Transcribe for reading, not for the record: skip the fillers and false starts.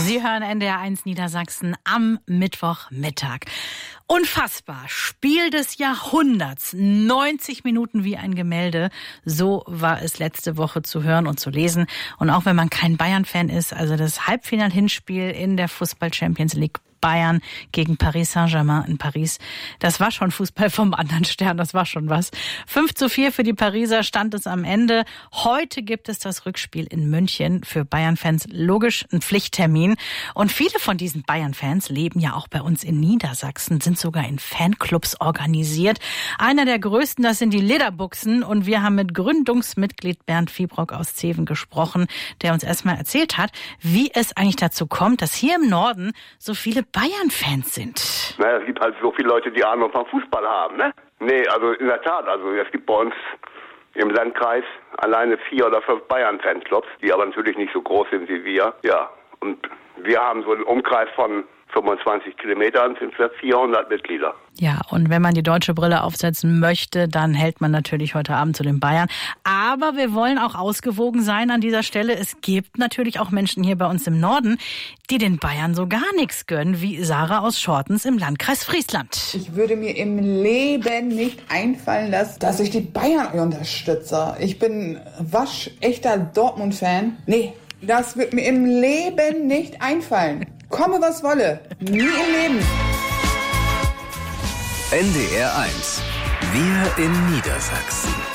Sie hören NDR1 Niedersachsen am Mittwochmittag. Unfassbar. Spiel des Jahrhunderts. 90 Minuten wie ein Gemälde. So war es letzte Woche zu hören und zu lesen. Und auch wenn man kein Bayern-Fan ist, also das Halbfinal-Hinspiel in der Fußball-Champions League Bayern gegen Paris Saint-Germain in Paris. Das war schon Fußball vom anderen Stern, das war schon was. 5:4 für die Pariser stand es am Ende. Heute gibt es das Rückspiel in München. Für Bayern-Fans logisch ein Pflichttermin. Und viele von diesen Bayern-Fans leben ja auch bei uns in Niedersachsen, sind sogar in Fanclubs organisiert. Einer der größten, das sind die Lederbuchsen. Und wir haben mit Gründungsmitglied Bernd Fiebrock aus Zeven gesprochen, der uns erstmal erzählt hat, wie es eigentlich dazu kommt, dass hier im Norden so viele Bayern-Fans sind. Naja, es gibt halt so viele Leute, die Ahnung vom Fußball haben, ne? Nee, also in der Tat, also es gibt bei uns im Landkreis alleine 4 oder 5 Bayern-Fanclubs, die aber natürlich nicht so groß sind wie wir. Ja, und wir haben so einen Umkreis von 25 Kilometern, sind wir 400 Mitglieder. Ja, und wenn man die deutsche Brille aufsetzen möchte, dann hält man natürlich heute Abend zu den Bayern. Aber wir wollen auch ausgewogen sein an dieser Stelle. Es gibt natürlich auch Menschen hier bei uns im Norden, die den Bayern so gar nichts gönnen, wie Sarah aus Schortens im Landkreis Friesland. Ich würde mir im Leben nicht einfallen lassen, dass ich die Bayern unterstütze. Ich bin waschechter Dortmund-Fan. Nee, das wird mir im Leben nicht einfallen. Komme, was wolle. Nie im Leben. NDR1. Wir in Niedersachsen.